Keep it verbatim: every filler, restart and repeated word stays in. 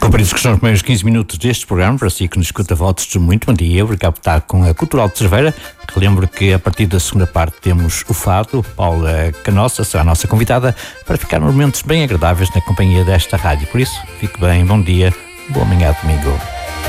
Cumpridos que são os primeiros quinze minutos deste programa, para si que nos escuta, votos muito bom dia. Obrigado por estar com a Cultural de Cerveira. Relembro que a partir da segunda parte temos o Fado. Paula Canossa será a nossa convidada para ficar momentos bem agradáveis na companhia desta rádio. Por isso, fique bem, bom dia, boa manhã domingo.